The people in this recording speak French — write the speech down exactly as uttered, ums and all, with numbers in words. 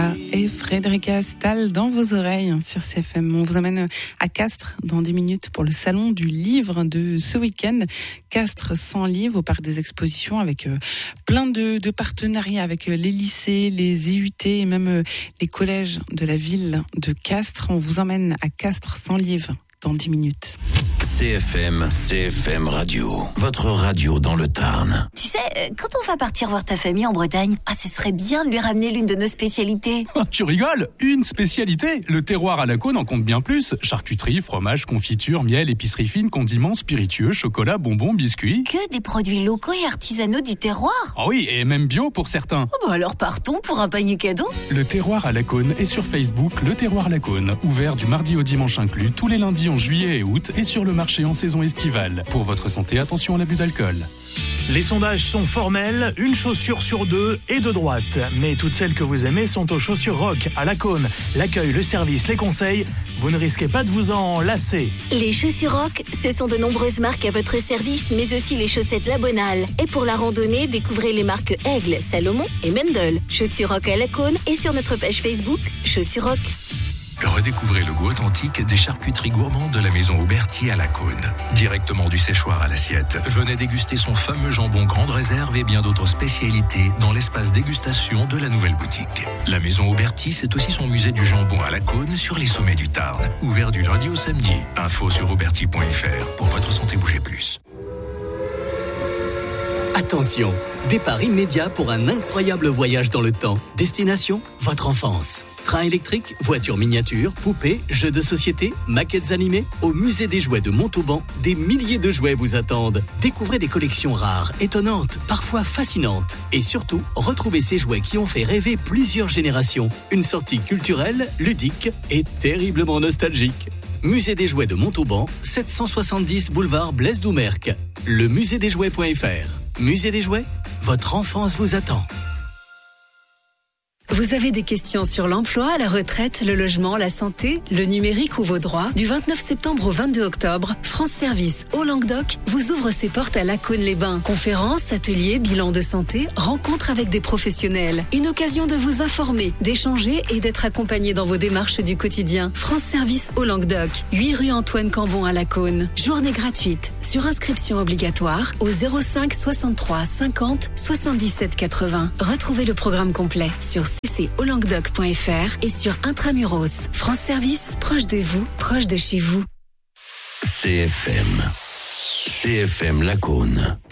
Et Frédéric Astal dans vos oreilles sur C F M. On vous emmène à Castres dans dix minutes pour le salon du livre de ce week-end. Castres sans livre au parc des expositions avec plein de, de partenariats avec les lycées, les I U T et même les collèges de la ville de Castres. On vous emmène à Castres sans livre dans dix minutes. C F M, C F M Radio, votre radio dans le Tarn. Tu sais, quand on va partir voir ta famille en Bretagne, ah, ce serait bien de lui ramener l'une de nos spécialités. Oh, tu rigoles? Une spécialité? Le terroir à la Cône en compte bien plus. Charcuterie, fromage, confiture, miel, épicerie fine, condiments, spiritueux, chocolat, bonbons, biscuits. Que des produits locaux et artisanaux du terroir. Ah oui, et même bio pour certains. Oh bah alors partons pour un panier cadeau. Le terroir à la Cône est sur Facebook, le terroir la Cône, ouvert du mardi au dimanche inclus, tous les lundis en juillet et août et sur le marché en saison estivale. Pour votre santé, attention à l'abus d'alcool. Les sondages sont formels, une chaussure sur deux est de droite. Mais toutes celles que vous aimez sont aux chaussures rock, à la Cône. L'accueil, le service, les conseils, vous ne risquez pas de vous en lasser. Les chaussures rock, ce sont de nombreuses marques à votre service, mais aussi les chaussettes La Bonale. Et pour la randonnée, découvrez les marques Aigle, Salomon et Mendel. Chaussures rock à la Cône et sur notre page Facebook, Chaussures rock. Redécouvrez le goût authentique des charcuteries gourmandes de la maison Auberti à la Cône. Directement du séchoir à l'assiette, venez déguster son fameux jambon Grande Réserve et bien d'autres spécialités dans l'espace dégustation de la nouvelle boutique. La maison Auberti, c'est aussi son musée du jambon à la Cône sur les sommets du Tarn. Ouvert du lundi au samedi. Info sur auberti point f r. Pour votre santé, bougez plus. Attention, départ immédiat pour un incroyable voyage dans le temps. Destination, votre enfance. Train électrique, voitures miniatures, poupées, jeux de société, maquettes animées. Au musée des jouets de Montauban, des milliers de jouets vous attendent. Découvrez des collections rares, étonnantes, parfois fascinantes. Et surtout, retrouvez ces jouets qui ont fait rêver plusieurs générations. Une sortie culturelle, ludique et terriblement nostalgique. Musée des jouets de Montauban, sept cent soixante-dix boulevard Blaise Doumerc. Le musée des jouets point f r. Musée des jouets, votre enfance vous attend. Vous avez des questions sur l'emploi, la retraite, le logement, la santé, le numérique ou vos droits? Du vingt-neuf septembre au vingt-deux octobre, France Service au Languedoc vous ouvre ses portes à La Cône-les-Bains. Conférences, ateliers, bilans de santé, rencontres avec des professionnels. Une occasion de vous informer, d'échanger et d'être accompagné dans vos démarches du quotidien. France Service au Languedoc, huit rue Antoine Cambon à La Cône. Journée gratuite. Sur inscription obligatoire au zéro cinq soixante-trois cinquante soixante-dix-sept quatre-vingts. Retrouvez le programme complet sur c c au languedoc point f r et sur Intramuros. France Service, proche de vous, proche de chez vous. C F M. C F M La Cône.